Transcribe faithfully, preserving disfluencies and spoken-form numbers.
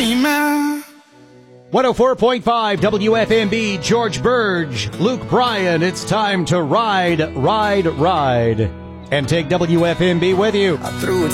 dreaming. one oh four point five W F M B, George Burge, Luke Bryan. It's time to ride, ride, ride. And take W F M B with you. I threw it